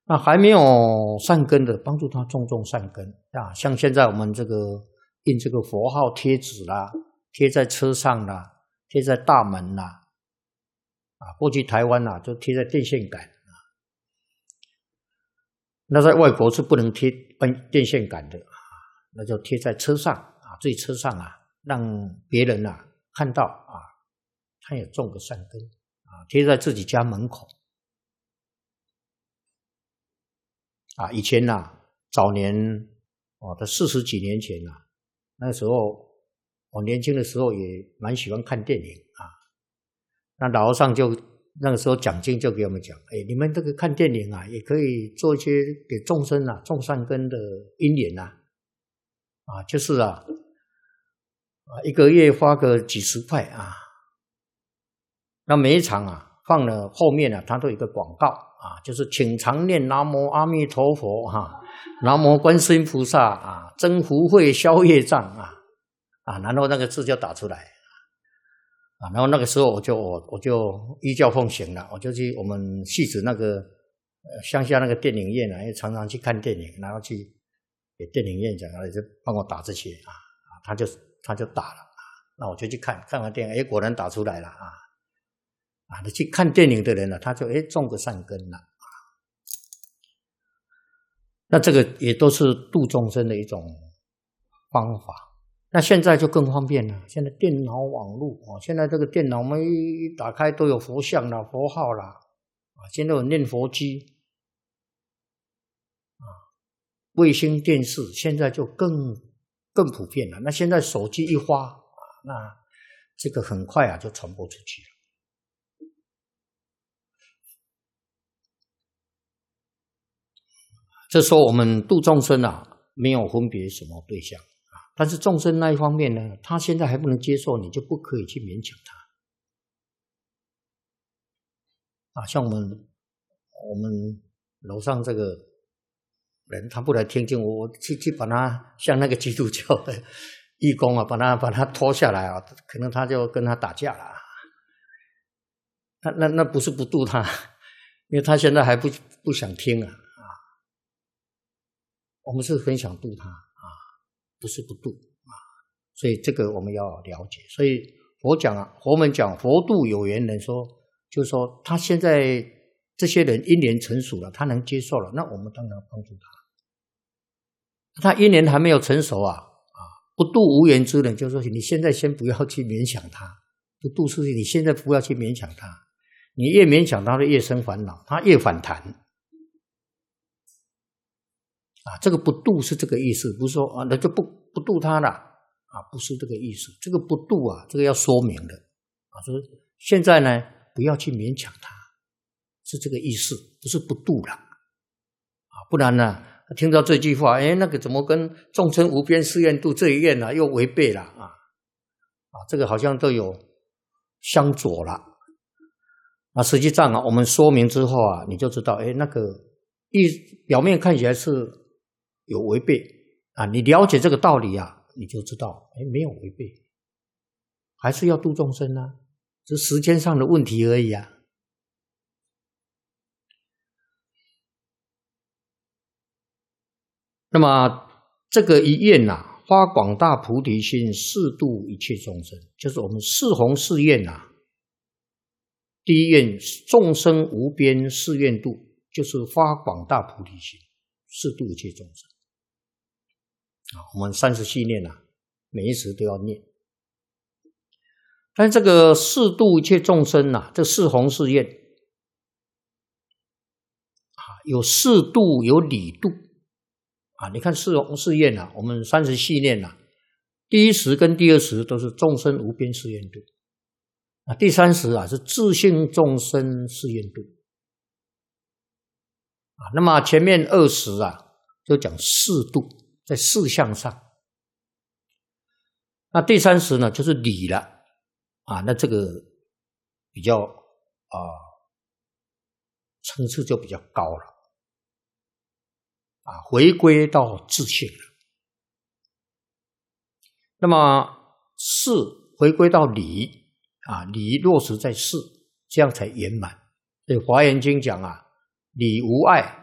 那还没有善根的，帮助他种善根啊。像现在我们这个印这个佛号贴纸啦，贴在车上啦，贴在大门啦，过去台湾就贴在电线杆那在外国是不能贴电线杆的那就贴在车上自己车上让别人看到他也种个善根贴在自己家门口以前早年的40几年前那时候我年轻的时候也蛮喜欢看电影那老和尚就那个时候讲经就给我们讲，你们这个看电影也可以做一些给众生种善根的因缘就是一个月花个几十块那每一场放了后面它都有一个广告就是请常念南无阿弥陀佛南无观世音菩萨增福慧消业障然后那个字就打出来然后那个时候我就依教奉行了，我就去我们戏子那个乡下那个电影院也常常去看电影，然后去给电影院讲就帮我打这些他就打了那我就去看完电影果然打出来了你去看电影的人他就种个善根了那这个也都是度众生的一种方法。那现在就更方便了，现在电脑网络现在这个电脑我们一打开都有佛像啦、佛号啦现在有念佛机卫星电视现在就更普遍了。那现在手机一发那这个很快就传播出去了。这时候我们度众生没有分别什么对象但是众生那一方面呢，他现在还不能接受，你就不可以去勉强他像我们楼上这个人他不来听经，我去把他像那个基督教的义工把他拖下来可能他就跟他打架了那不是不度他，因为他现在还不想听我们是很想度他不是不度所以这个我们要了解。所以佛门讲佛度有缘人说，就是说他现在这些人因缘成熟了，他能接受了，那我们当然帮助他因缘还没有成熟不度无缘之人，就是说你现在先不要去勉强他，不度是你现在不要去勉强他，你越勉强他就越生烦恼，他越反弹这个不度是这个意思，不是说那就不度他了不是这个意思。这个不度这个要说明的就是现在呢不要去勉强他，是这个意思，不是不度了不然呢听到这句话那个怎么跟众生无边誓愿度这一愿又违背了这个好像都有相左了实际上我们说明之后你就知道那个表面看起来是有违背你了解这个道理你就知道没有违背，还是要度众生只是时间上的问题而已那么这个一愿发广大菩提心，誓度一切众生，就是我们四弘誓愿第一愿众生无边誓愿度，就是发广大菩提心，誓度一切众生我们30系念每一时都要念。但这个誓度一切众生这四弘誓愿有誓度有理度你看四弘誓愿我们30系念第一时跟第二时都是众生无边誓愿度第三时是自性众生誓愿度那么前面2时就讲誓度，在事项上那第三时呢就是理了那这个比较层次就比较高了回归到自性了。那么事回归到理理落实在事，这样才圆满。所以华严经讲理无碍